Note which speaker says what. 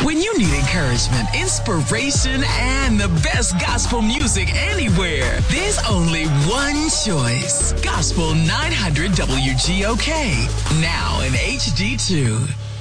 Speaker 1: When you need encouragement, inspiration, and the best gospel music anywhere, there's only one choice. Gospel 900 WGOK. Now in HD2.